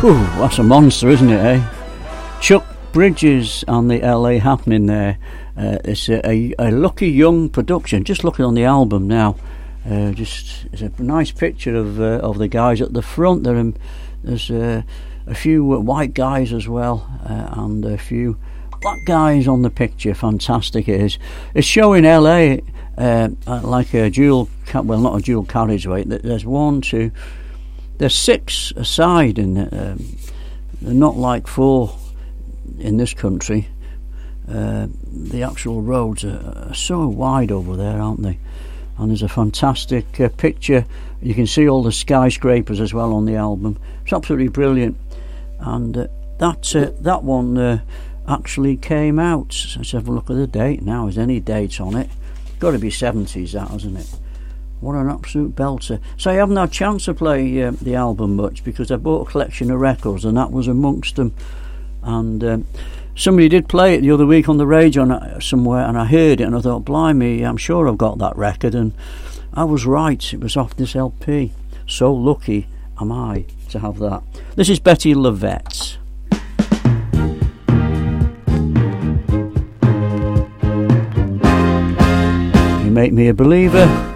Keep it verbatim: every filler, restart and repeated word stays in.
Whew, that's a monster, isn't it, eh? Chuck Bridges and the L A Happening there. Uh, it's a, a, a Lucky Young production. Just looking on the album now. Uh, just it's a nice picture of uh, of the guys at the front. There, um, there's uh, a few white guys as well, uh, and a few black guys on the picture. Fantastic it is. It's showing L A uh, like a dual, well, not a dual carriageway. There's one, two. There's six aside, and um, they're not like four in this country. Uh, the actual roads are, are so wide over there, aren't they? And there's a fantastic uh, picture. You can see all the skyscrapers as well on the album. It's absolutely brilliant. And uh, that uh, that one uh, actually came out. Let's have a look at the date now. Is any dates on it? Got to be seventies, that, hasn't it? What an absolute belter. So I haven't had a chance to play uh, the album much because I bought a collection of records and that was amongst them. And um, somebody did play it the other week on the radio on, somewhere, and I heard it and I thought, blimey, I'm sure I've got that record. And I was right, it was off this L P. So lucky am I to have that. This is Betty Lavette. You make me a believer.